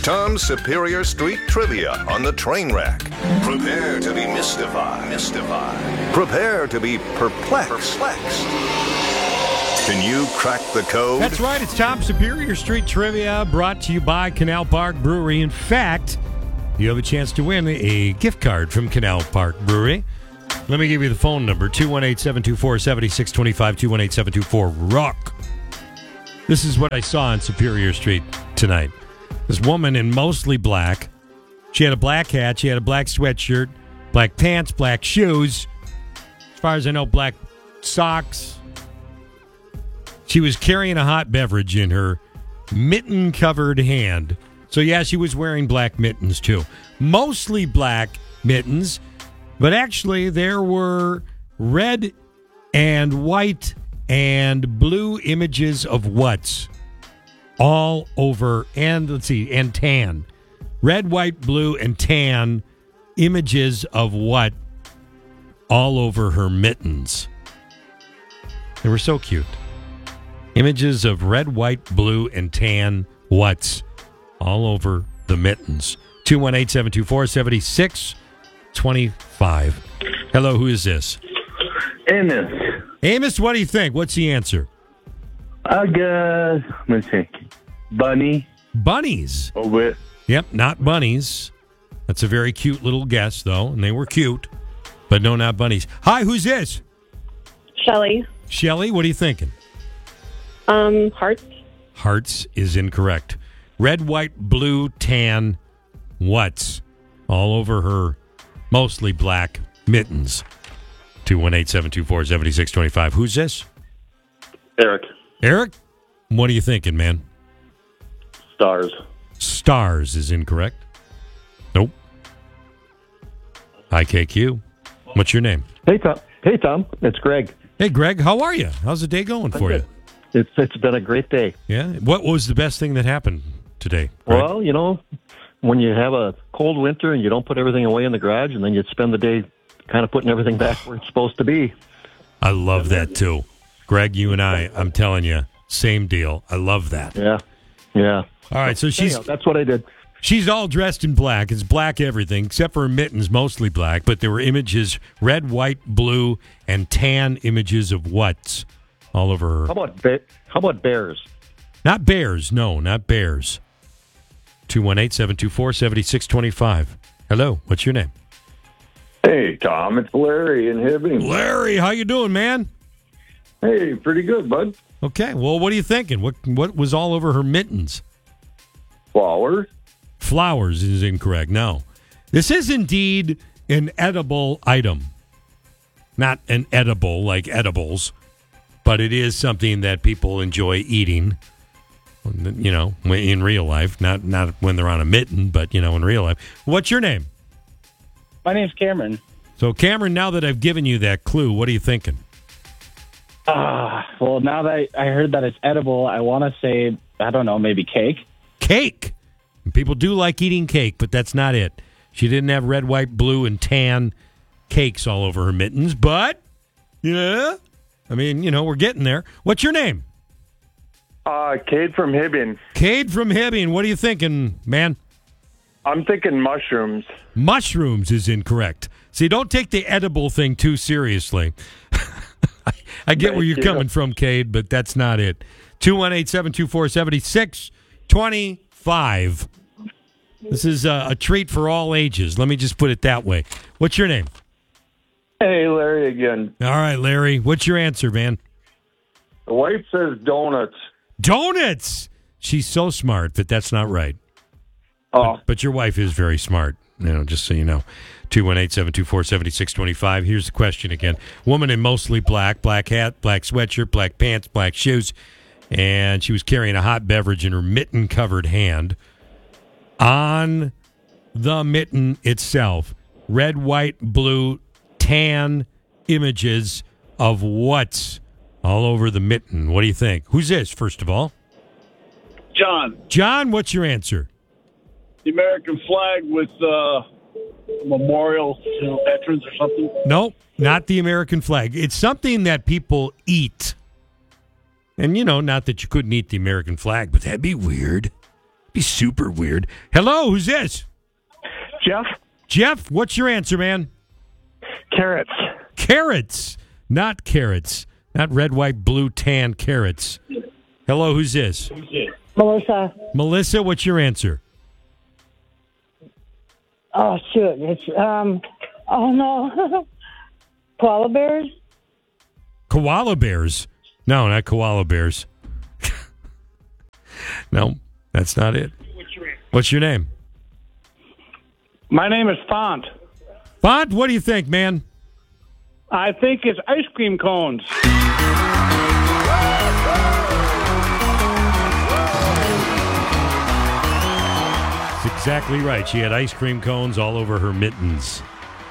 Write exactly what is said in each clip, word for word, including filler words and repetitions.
Tom's Superior Street Trivia on the train wreck. Prepare to be mystified. Mystified. Prepare to be perplexed. Perplexed. Can you crack the code? That's right. It's Tom's Superior Street Trivia, brought to you by Canal Park Brewery. In fact, you have a chance to win a gift card from Canal Park Brewery. Let me give you the phone number, two one eight, seven two four, seven six two five, two one eight, seven two four, rock. This is what I saw on Superior Street tonight. This woman in mostly black. She had a black hat. She had a black sweatshirt, black pants, black shoes. As far as I know, black socks. She was carrying a hot beverage in her mitten-covered hand. So, yeah, she was wearing black mittens, too. Mostly black mittens, but actually there were red and white and blue images of what? All over, and let's see, and tan. Red, white, blue, and tan images of what? All over her mittens. They were so cute. Images of red, white, blue, and tan what's all over the mittens. two one eight, seven two four, seven six two five. Hello, who is this? Amos. Amos, what do you think? What's the answer? I guess, let me see. Bunny. Bunnies. Over it. Yep, not bunnies. That's a very cute little guess, though, and they were cute. But no, not bunnies. Hi, who's this? Shelly. Shelly, what are you thinking? Um, hearts. Hearts is incorrect. Red, white, blue, tan, what's all over her mostly black mittens. two one eight, seven two four, seven six two five. Who's this? Eric. Eric, what are you thinking, man? Stars. Stars is incorrect. Nope. I K Q. What's your name? Hey, Tom. Hey, Tom. It's Greg. Hey, Greg. How are you? How's the day going for you? It's It's been a great day. Yeah? What was the best thing that happened today, Greg? Well, you know, when you have a cold winter and you don't put everything away in the garage, and then you spend the day kind of putting everything back where it's supposed to be. I love that, too. Greg, you and I, I'm telling you, same deal. I love that. Yeah. Yeah. All right, so she's... Anyhow, that's what I did. She's all dressed in black. It's black everything, except for her mittens, mostly black. But there were images, red, white, blue, and tan images of what all over her. How about ba- how about bears? Not bears. No, not bears. two one eight, seven two four, seven six two five. Hello, what's your name? Hey, Tom. It's Larry in Hibbing. Larry, how you doing, man? Hey, pretty good, bud. Okay, well, what are you thinking? What What was all over her mittens? Flowers. Flowers is incorrect. No. This is indeed an edible item. Not an edible like edibles, but it is something that people enjoy eating, you know, in real life. Not not when they're on a mitten, but, you know, in real life. What's your name? My name's Cameron. So, Cameron, now that I've given you that clue, what are you thinking? Ah, well, now that I, I heard that it's edible, I want to say, I don't know, maybe cake? Cake. People do like eating cake, but that's not it. She didn't have red, white, blue, and tan cakes all over her mittens, but, yeah, I mean, you know, we're getting there. What's your name? Uh, Cade from Hibbing. Cade from Hibbing. What are you thinking, man? I'm thinking mushrooms. Mushrooms is incorrect. See, don't take the edible thing too seriously. I get Thank where you're you. coming from, Cade, but that's not it. two one eight, seven two four, seven six two five. This is a, a treat for all ages. Let me just put it that way. What's your name? Hey, Larry again. All right, Larry. What's your answer, man? The wife says donuts. Donuts! She's so smart that that's not right. Oh, But, but your wife is very smart, you know, just so you know. two one eight, seven two four, seven six two five. Here's the question again. Woman in mostly black, black hat, black sweatshirt, black pants, black shoes, and she was carrying a hot beverage in her mitten-covered hand. On the mitten itself, red, white, blue, tan images of what's all over the mitten. What do you think? Who's this, first of all? John, John, what's your answer? the American flag with uh, memorial to veterans or something? No, not the American flag. It's something that people eat. And, you know, not that you couldn't eat the American flag, but that'd be weird. Be super weird. Hello, who's this? Jeff? Jeff, what's your answer, man? Carrots. Carrots, not carrots. Not red, white, blue, tan carrots. Hello, who's this? Melissa. Melissa, what's your answer? Oh, shoot. It's, um, oh, no. Koala bears? Koala bears. No, not koala bears. No, that's not it. What's your name? My name is Font. Font, what do you think, man? I think it's ice cream cones. That's exactly right. She had ice cream cones all over her mittens.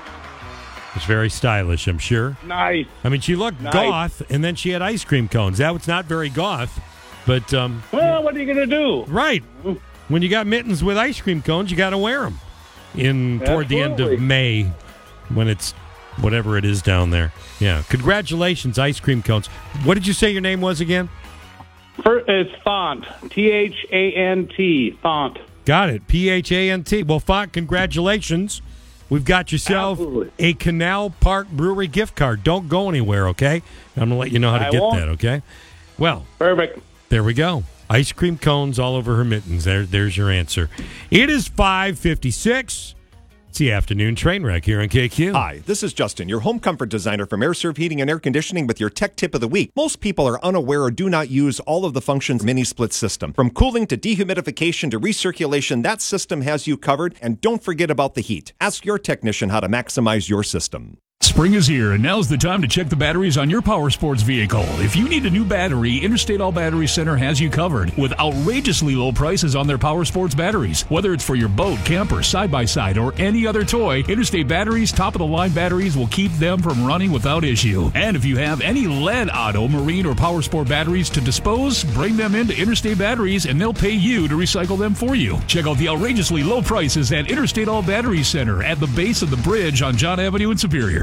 It's very stylish, I'm sure. Nice. I mean, she looked Nice. goth, and then she had ice cream cones. That was not very goth, but... Um, Well, what are you going to do? right. When you got mittens with ice cream cones, you got to wear them. In toward the end of Absolutely. May, when it's whatever it is down there. Yeah. Congratulations, ice cream cones. What did you say your name was again? First, it's Font. T H A N T. Font. Got it. P H A N T. Well, Font, congratulations. We've got yourself Absolutely. a Canal Park Brewery gift card. Don't go anywhere, okay? I'm going to let you know how to I get won't. that, okay? Well, Perfect. there we go. Ice cream cones all over her mittens. There, there's your answer. It is five fifty-six. It's the afternoon train wreck here on K Q. Hi, this is Justin, your home comfort designer from AirServe Heating and Air Conditioning with your tech tip of the week. Most people are unaware or do not use all of the functions mini split system. From cooling to dehumidification to recirculation, that system has you covered. And don't forget about the heat. Ask your technician how to maximize your system. Spring is here, and now's the time to check the batteries on your power sports vehicle. If you need a new battery, Interstate All Battery Center has you covered with outrageously low prices on their power sports batteries. Whether it's for your boat, camper, side-by-side, or any other toy, Interstate Batteries' top-of-the-line batteries will keep them from running without issue. And if you have any lead, auto, marine, or power sport batteries to dispose, bring them into Interstate Batteries, and they'll pay you to recycle them for you. Check out the outrageously low prices at Interstate All Battery Center at the base of the bridge on John Avenue in Superior.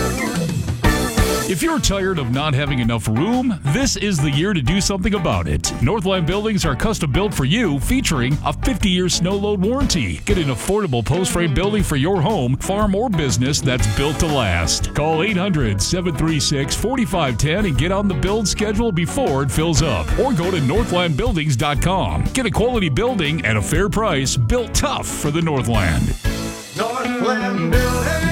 If you're tired of not having enough room, this is the year to do something about it. Northland Buildings are custom built for you, featuring a fifty-year snow load warranty. Get an affordable post-frame building for your home, farm, or business that's built to last. Call eight hundred, seven three six, four five one zero and get on the build schedule before it fills up. Or go to northland buildings dot com. Get a quality building at a fair price, built tough for the Northland. Northland Building.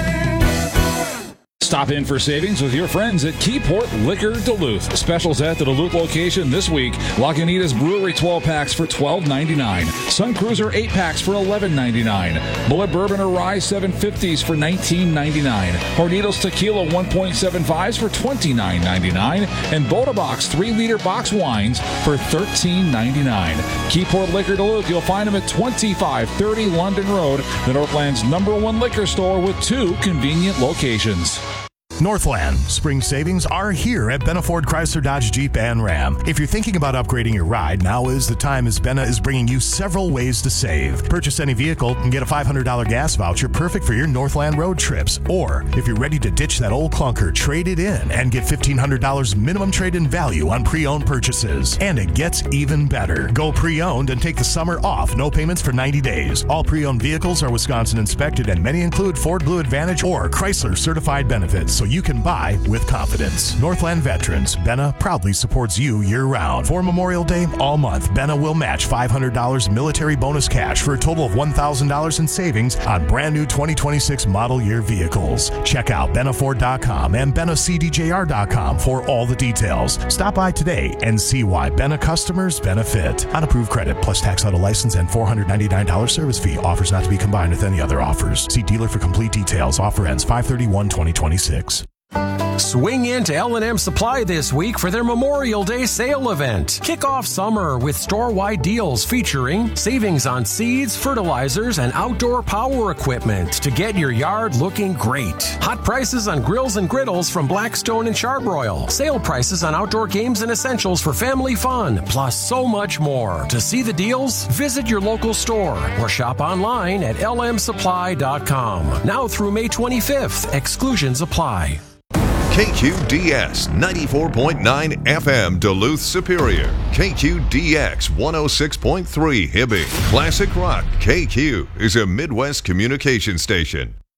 Stop in for savings with your friends at Keyport Liquor Duluth. Specials at the Duluth location this week. Lagunitas Brewery twelve packs for twelve ninety-nine. Sun Cruiser eight packs for eleven ninety-nine. Bullet Bourbon or Rye seven fifties for nineteen ninety-nine. Hornitos Tequila one point seven fives for twenty-nine ninety-nine. And Boda Box three liter box wines for thirteen ninety-nine. Keyport Liquor Duluth. You'll find them at twenty-five thirty London Road, the Northland's number one liquor store with two convenient locations. Northland. Spring savings are here at Benna Ford Chrysler Dodge Jeep and Ram. If you're thinking about upgrading your ride, now is the time, as Benna is bringing you several ways to save. Purchase any vehicle and get a five hundred dollars gas voucher perfect for your Northland road trips. Or, if you're ready to ditch that old clunker, trade it in and get fifteen hundred dollars minimum trade-in value on pre-owned purchases. And it gets even better. Go pre-owned and take the summer off. No payments for ninety days. All pre-owned vehicles are Wisconsin inspected, and many include Ford Blue Advantage or Chrysler certified benefits, so you can buy with confidence. Northland Veterans, Benna proudly supports you year-round. For Memorial Day, all month, Benna will match five hundred dollars military bonus cash for a total of one thousand dollars in savings on brand new twenty twenty-six model year vehicles. Check out benna ford dot com and benna c d j r dot com for all the details. Stop by today and see why Benna customers benefit. Unapproved credit plus tax auto license and four hundred ninety-nine dollars service fee. Offers not to be combined with any other offers. See dealer for complete details. Offer ends five thirty-one twenty twenty-six. Swing into L and M Supply this week for their Memorial Day sale event. Kick off summer with store-wide deals featuring savings on seeds, fertilizers, and outdoor power equipment to get your yard looking great. Hot prices on grills and griddles from Blackstone and Charbroil. Sale prices on outdoor games and essentials for family fun, plus so much more. To see the deals, visit your local store or shop online at l m supply dot com. Now through May twenty-fifth, exclusions apply. K Q D S ninety-four point nine F M Duluth Superior. K Q D X one oh six point three Hibbing. Classic Rock K Q is a Midwest communication station.